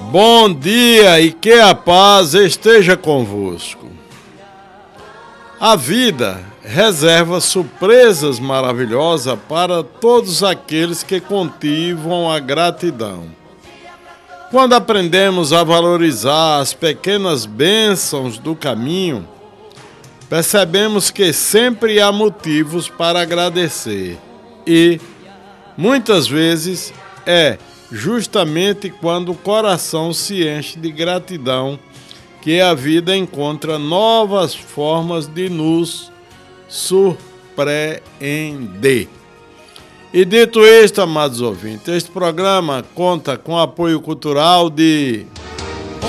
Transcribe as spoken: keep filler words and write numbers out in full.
Bom dia e que a paz esteja convosco. A vida reserva surpresas maravilhosas para todos aqueles que cultivam a gratidão. Quando aprendemos a valorizar as pequenas bênçãos do caminho, percebemos que sempre há motivos para agradecer e, muitas vezes, é justamente quando o coração se enche de gratidão que a vida encontra novas formas de nos surpreender. E dito isto, amados ouvintes, este programa conta com apoio cultural de